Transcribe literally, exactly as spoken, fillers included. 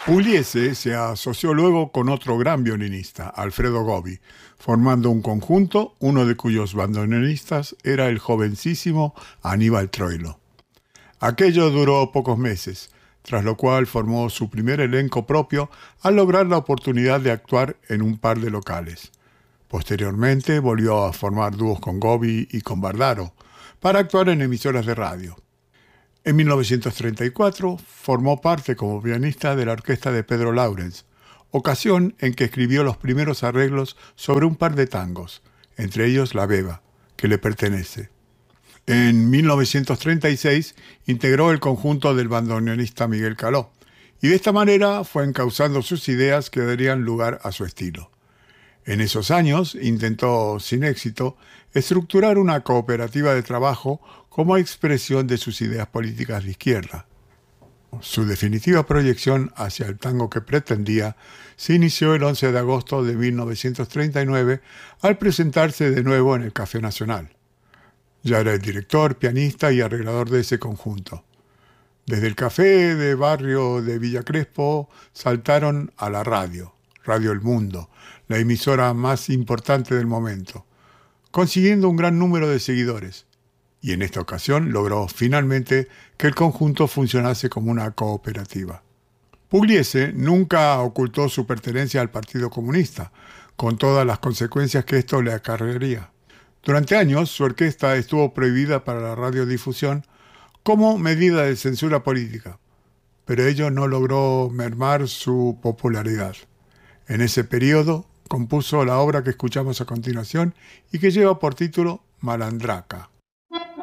Pugliese se asoció luego con otro gran violinista, Alfredo Gobbi, formando un conjunto, uno de cuyos bandoneonistas era el jovencísimo Aníbal Troilo. Aquello duró pocos meses, tras lo cual formó su primer elenco propio al lograr la oportunidad de actuar en un par de locales. Posteriormente volvió a formar dúos con Gobbi y con Bardaro, para actuar en emisoras de radio. En mil novecientos treinta y cuatro formó parte como pianista de la orquesta de Pedro Laurens, ocasión en que escribió los primeros arreglos sobre un par de tangos, entre ellos La Beba, que le pertenece. En mil novecientos treinta y seis integró el conjunto del bandoneonista Miguel Caló, y de esta manera fue encauzando sus ideas que darían lugar a su estilo. En esos años intentó, sin éxito, estructurar una cooperativa de trabajo como expresión de sus ideas políticas de izquierda. Su definitiva proyección hacia el tango que pretendía se inició el once de agosto de mil novecientos treinta y nueve al presentarse de nuevo en el Café Nacional. Ya era el director, pianista y arreglador de ese conjunto. Desde el café de barrio de Villa Crespo saltaron a la radio, Radio El Mundo, la emisora más importante del momento, consiguiendo un gran número de seguidores. Y en esta ocasión logró finalmente que el conjunto funcionase como una cooperativa. Pugliese nunca ocultó su pertenencia al Partido Comunista, con todas las consecuencias que esto le acarrearía. Durante años su orquesta estuvo prohibida para la radiodifusión como medida de censura política, pero ello no logró mermar su popularidad. En ese periodo compuso la obra que escuchamos a continuación y que lleva por título Malandraca.